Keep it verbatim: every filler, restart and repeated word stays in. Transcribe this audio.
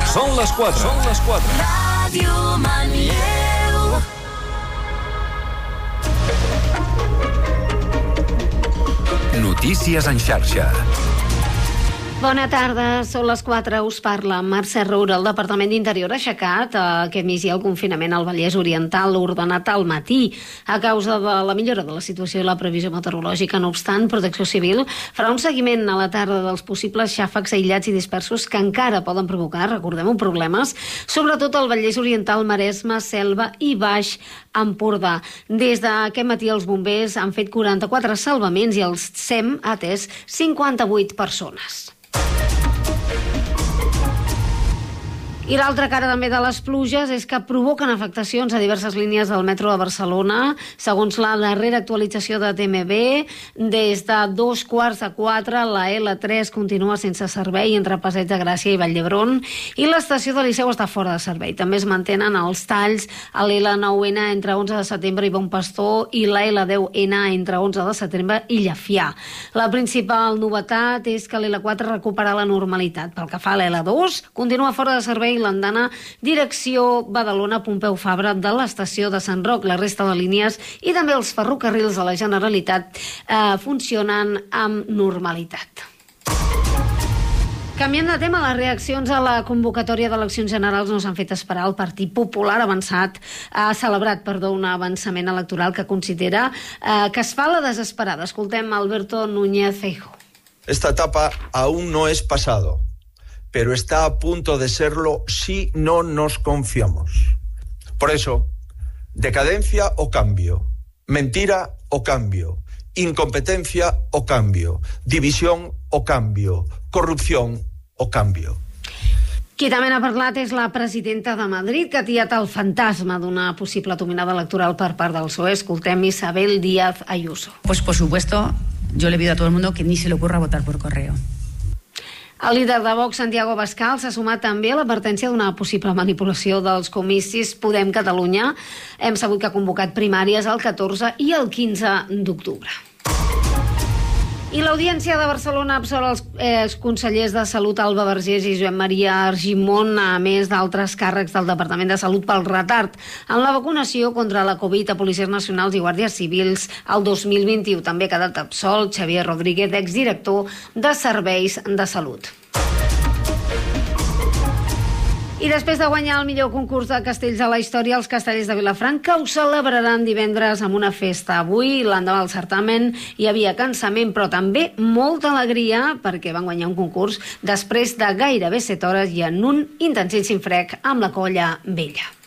Són les quatre. Són les quatre. Ràdio Manlleu. Notícies en xarxa. Bona tarda, són les quatre, us parla Mercè Roura. El Departament d'Interior ha aixecat eh, aquest migdia el confinament al Vallès Oriental, ordenat al matí, a causa de la millora de la situació i la previsió meteorològica. No obstant, Protecció Civil farà un seguiment a la tarda dels possibles xàfecs aïllats i dispersos que encara poden provocar, recordem-ho, problemes, sobretot al Vallès Oriental, Maresme, Selva i Baix Empordà. Des d'aquest matí els bombers han fet quaranta-quatre salvaments i el SEM ha atès cinquanta-vuit persones. I l'altra cara també de les pluges és que provoquen afectacions a diverses línies del metro de Barcelona. Segons la darrera actualització de T M B, des de dos quarts de quatre, la L tres continua sense servei entre Passeig de Gràcia i Vall d'Hebron i l'estació de Liceu està fora de servei. També es mantenen els talls a l'L nou N entre onze de setembre i Bon Pastor i la L deu N entre onze de setembre i Llefià. La principal novetat és que l'L quatre recupera la normalitat. Pel que fa a l'L dos, continua fora de servei l'andana direcció Badalona-Pompeu Fabra de l'estació de Sant Roc. La resta de línies i també els ferrocarrils de la Generalitat eh, funcionen amb normalitat. Canviant de tema, les reaccions a la convocatòria d'eleccions generals no s'han fet esperar. El Partit Popular avançat ha celebrat perdó, un avançament electoral que considera eh, que es fa la desesperada. Escoltem Alberto Núñez Feijóo. Esta etapa aún no es pasado, pero está a punto de serlo si no nos confiamos. Por eso, decadencia o cambio, mentira o cambio, incompetencia o cambio, división o cambio, corrupción o cambio. Qui també n'ha parlat és la presidenta de Madrid, que ha tiat el fantasma d'una possible dominada electoral per part del P S O E. Escoltem Isabel Díaz Ayuso. Pues por supuesto, yo le pido a todo el mundo que ni se le ocurra votar por correo. El líder de Vox, Santiago Abascal, s'ha sumat també a l'advertència d'una possible manipulació dels comicis Podem Catalunya. Hem sabut que ha convocat primàries el catorze i el quinze d'octubre. I l'Audiència de Barcelona absola els exconsellers de Salut Alba Vergés i Joan Maria Argimon, a més d'altres càrrecs del Departament de Salut pel retard en la vacunació contra la Covid a policies nacionals i guàrdies civils el dos mil vint-i-u. També ha quedat absolt Xavier Rodríguez, exdirector de Serveis de Salut. I després de guanyar el millor concurs de castells de la història, els castellers de Vilafranca ho celebraran divendres amb una festa. Avui, l'endemà del certamen, hi havia cansament, però també molta alegria, perquè van guanyar un concurs després de gairebé set hores i en un intensíssim frec amb la Colla Vella.